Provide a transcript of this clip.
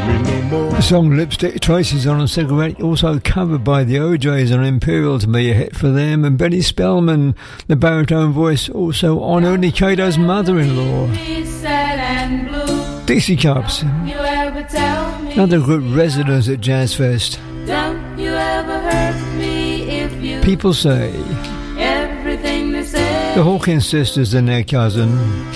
The song Lipstick Traces on a Cigarette, also covered by the OJs on Imperial, to be a hit for them, and Benny Spellman, the baritone voice, also on Ernie Cato's Mother-in-Law. Dixie Cups, another group residents at Jazz Fest. Don't you ever hurt me if you People say everything they say. the Hawkins sisters and their cousin